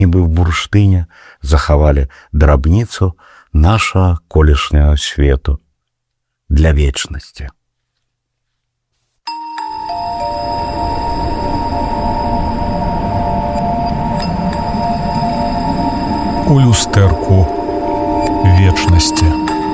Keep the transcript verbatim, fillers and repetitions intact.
нібы в бурштыне захавалі драбніцу нашага колішняга свету для вечнасці. У люстэрку вечнасці.